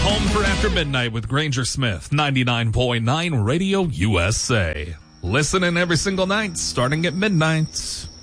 Home for After Midnight with Granger Smith, 99.9 Radio USA. Listen in every single night starting at midnight.